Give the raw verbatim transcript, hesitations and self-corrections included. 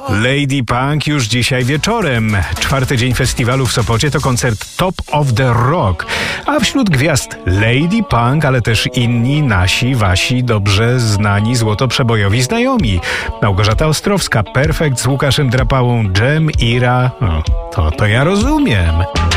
Lady Punk już dzisiaj wieczorem. Czwarty dzień festiwalu w Sopocie to koncert Top of the Rock. A wśród gwiazd Lady Punk, ale też inni nasi, wasi, dobrze znani złotoprzebojowi znajomi. Małgorzata Ostrowska, Perfekt z Łukaszem Drapałą, Dżem, Ira. No, to, to ja rozumiem.